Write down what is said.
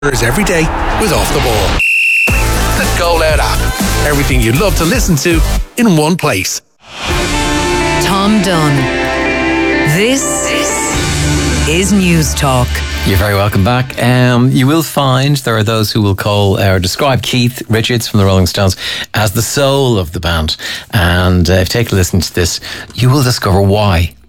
every day with Off the Ball. The Go Loud app. Everything you'd love to listen to in one place. Tom Dunn. This is News Talk. You're very welcome back. You will find there are those who will call or describe Keith Richards from the Rolling Stones as the soul of the band. And if you take a listen to this, you will discover why.